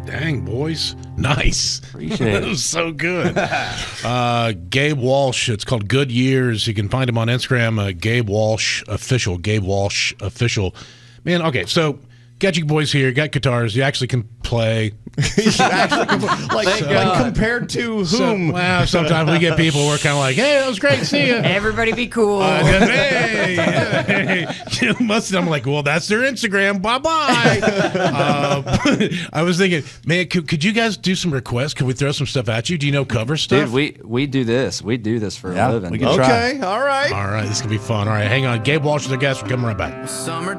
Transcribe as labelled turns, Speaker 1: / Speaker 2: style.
Speaker 1: Dang, boys. Nice.
Speaker 2: Appreciate it.
Speaker 1: That was so good. Gabe Walsh. It's called Good Years. You can find him on Instagram, Gabe Walsh Official. Gabe Walsh Official. Man, okay, so got you boys here, got guitars. You actually can play.
Speaker 3: Like compared to whom?
Speaker 1: Well, sometimes we get people who are kind of like, hey, that was great to see you.
Speaker 4: Everybody be cool.
Speaker 1: Hey. I'm like, well, that's their Instagram. Bye-bye. I was thinking, man, could you guys do some requests? Could we throw some stuff at you? Do you know cover stuff?
Speaker 2: Dude, we do this. We do this for a living.
Speaker 3: Okay, all right.
Speaker 1: All right, this could be fun. All right, hang on. Gabe Walsh is our guest. We're coming right back.
Speaker 5: Summer